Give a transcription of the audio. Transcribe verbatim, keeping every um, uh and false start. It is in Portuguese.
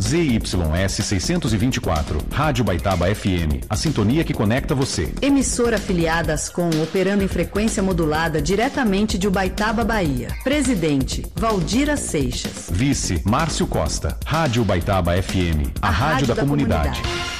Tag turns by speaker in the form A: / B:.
A: Z Y S seiscentos e vinte e quatro, Rádio Baitaba F M, a sintonia que conecta você.
B: Emissora afiliada Ascom, operando em frequência modulada diretamente de Ubaitaba, Bahia. Presidente, Valdira Seixas.
A: Vice, Márcio Costa. Rádio Baitaba F M, a, a rádio, rádio da, da comunidade. comunidade.